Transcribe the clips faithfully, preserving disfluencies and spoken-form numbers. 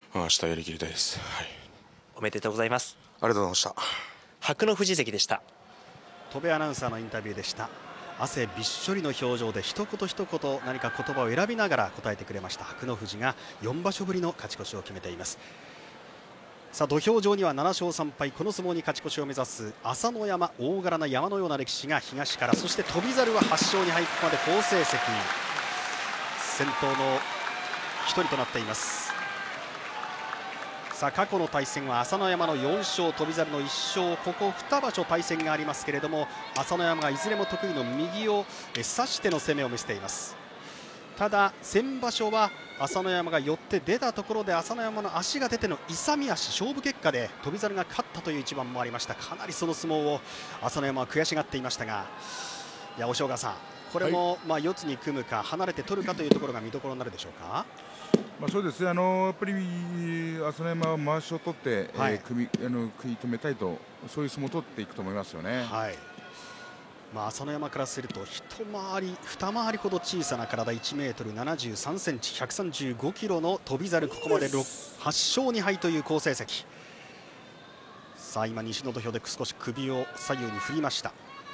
明日やりきりたいです。はい、 おめでとうございます。 ありがとうございました。 白の富士関でした。 戸部アナウンサーのインタビューでした。汗びっしょりの表情で一言一言何か言葉を選びながら答えてくれました白の富士がよんばしょぶりの勝ち越しを決めています。さあ土俵上にはななしょうさんぱい、この相撲に勝ち越しを目指す朝乃山、大柄な山のような歴史が東から、そして翔猿ははっしょうにはい、ここまで好成績、先頭のひとりとなっています。さあ過去の対戦は朝乃山のよんしょう、翔猿のいっしょう、ここにばしょ対戦がありますけれども、朝乃山がいずれも得意の右を差しての攻めを見せています。ただ先場所は朝乃山が寄って出たところで朝乃山の足が出ての勇み足、勝負結果で翔猿が勝ったという一番もありました。かなりその相撲を朝乃山は悔しがっていましたが、いや押尾川さん、これも、はい、まあ四つに組むか離れて取るかというところが見どころになるでしょうか。 まあそうですね、あのやっぱり朝乃山はまわしを取って、はい、えー、組あの食い止めたいと、そういう相撲を取っていくと思いますよね。はい、 まあ、朝乃山からすると一回り二回りほど小さな体、いちメートルななじゅうさんセンチ、ひゃくさんじゅうごキロの翔猿、ここまではっしょうにはいという好成績。さあ今西の土俵で少し首を左右に振りました。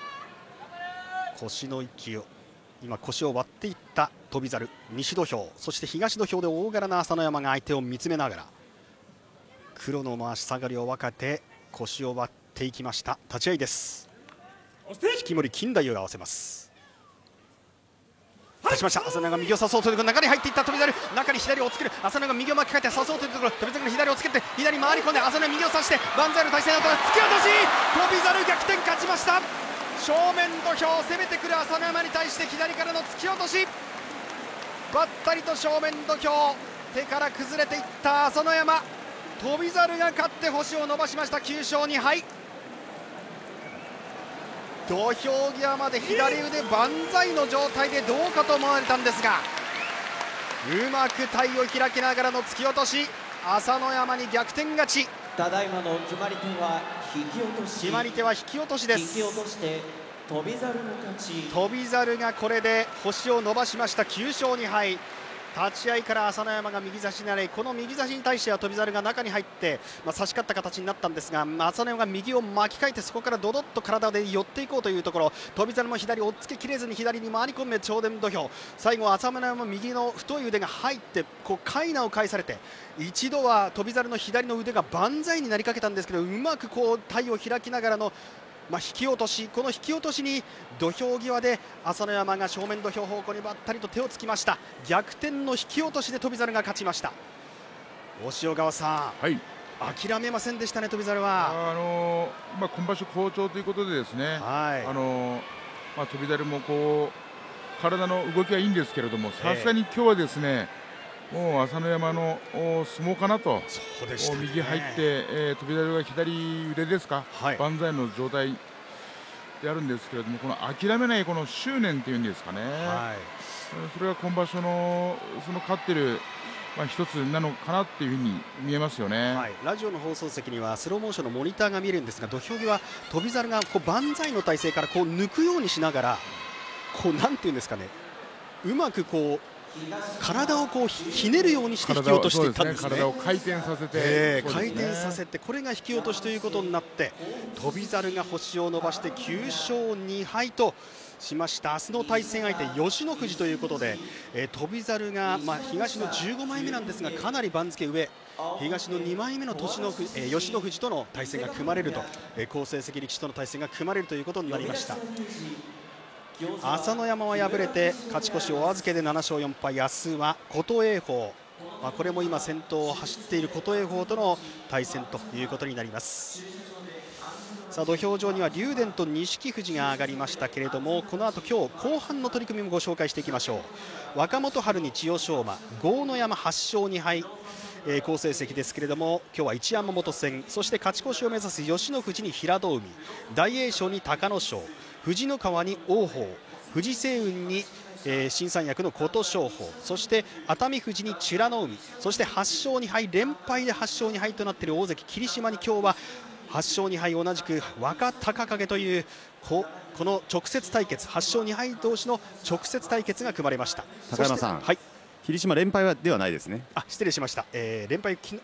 腰の息を今腰を割っていった翔猿、西土俵、そして東土俵で大柄な朝乃山が相手を見つめながら黒の回し下がりを分けて腰を割っていきました。立ち合いです。引き森金太夫が合わせます。立ちました。朝乃山が右を差そうというところ、中に入っていった翔猿、中に左をつける朝乃山が右を巻き替えて差そうというところ、翔猿が左をつけて左回り込んで朝乃山右を差して万歳の体勢のところ突き落とし、翔猿逆転勝ちました。正面土俵攻めてくる朝乃山に対して左からの突き落とし、ばったりと正面土俵手から崩れていった朝乃山、翔猿が勝って星を伸ばしました。きゅうしょうにはい。土俵際まで左腕万歳の状態でどうかと思われたんですが、うまく体を開きながらの突き落とし、朝乃山に逆転勝ち。 ただいまの決まり手は引き落とし。 決まり手は引き落としです。 引き落として翔猿の勝ち。 翔猿がこれで星を伸ばしました。きゅうしょうにはい。立ち合いから朝乃山が右差しになり、この右差しに対しては翔猿が中に入って、まあ、差し勝った形になったんですが、朝乃山が右を巻き替えてそこからドドッと体で寄っていこうというところ、翔猿も左を追っつけきれずに左に回り込め正面土俵、最後は朝乃山も右の太い腕が入ってこうかいなを返されて、一度は翔猿の左の腕が万歳になりかけたんですけど、うまくこう体を開きながらのまあ引き落とし、この引き落としに土俵際で朝乃山が正面土俵方向にばったりと手をつきました。逆転の引き落としで翔猿が勝ちました。押尾川さん、はい、諦めませんでしたね、翔猿は。 あのーまあ、今場所好調ということでですね、はい、あのーまあ、翔猿もこう体の動きはいいんですけれども、さすがに今日はですね、もう朝乃山の相撲かなと。そうでしたね、右入って、えー、翔猿が左腕ですか、はい、万歳の状態であるんですけれども、この諦めないこの執念というんですかね、はい、それが今場所のその勝ってる、まあ、一つなのかなっていうふうに見えますよね、はい、 ラジオの放送席にはスローモーションのモニターが見えるんですが、土俵際翔猿がこう万歳の体勢からこう抜くようにしながら、こうなんていうんですかね、うまくこう体をこうひねるようにして引き落としていったんですね。 体を回転させて、 えー、回転させて、これが引き落としということになって、翔猿が星を伸ばしてきゅうしょうにはいとしました。明日の対戦相手吉野富士ということで、えー、翔猿が、まあ、東のじゅうごまいめなんですが、かなり番付上、東のにまいめの年の、えー、吉野富士との対戦が組まれると、えー、好成績力士との対戦が組まれるということになりました。朝乃山は敗れて勝ち越しお預けでななしょうよんぱい、明日は琴恵光、まあ、これも今先頭を走っている琴恵光との対戦ということになります。さあ土俵上には竜電と錦富士が上がりましたけれども、この後今日後半の取り組みもご紹介していきましょう。若元春に千代翔馬、豪ノ山はっしょうにはい、えー、好成績ですけれども、今日は一山本戦、そして勝ち越しを目指す吉野富士に平戸海、大栄翔に隆の勝、藤の川に王鵬、藤青雲に、えー、新三役の琴勝峰、そして熱海富士に美ノ海、そしてはっしょうにはい、連敗ではっしょうにはいとなっている大関霧島に今日ははっしょうにはい、同じく若隆景という こ, この直接対決、はっしょうにはい同士の直接対決が組まれました。 高山さん、はい、霧島連敗はではないですね。 あ、失礼しました、えー、連敗き